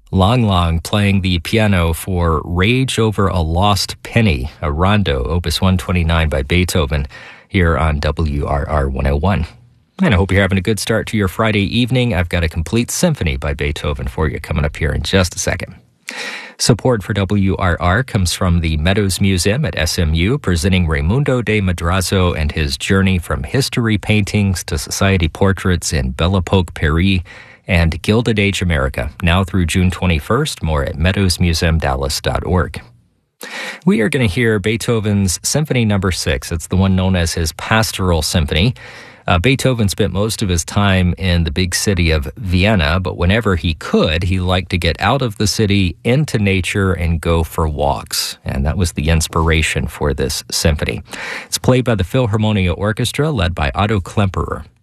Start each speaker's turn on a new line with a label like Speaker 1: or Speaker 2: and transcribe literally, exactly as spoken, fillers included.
Speaker 1: Lang Lang playing the piano for Rage Over a Lost Penny, a rondo, opus one twenty-nine by Beethoven, here on W R R one oh one. And I hope you're having a good start to your Friday evening. I've got a complete symphony by Beethoven for you coming up here in just a second. Support for W R R comes from the Meadows Museum at S M U, presenting Raimundo de Madrazo and his journey from history paintings to society portraits in Belle Epoque Paris and Gilded Age America, now through June twenty-first. More at meadows museum dallas dot org. We are going to hear Beethoven's Symphony Number Six. It's the one known as his Pastoral Symphony. Uh, Beethoven spent most of his time in the big city of Vienna, but whenever he could, he liked to get out of the city, into nature, and go for walks. And that was the inspiration for this symphony. It's played by the Philharmonia Orchestra, led by Otto Klemperer.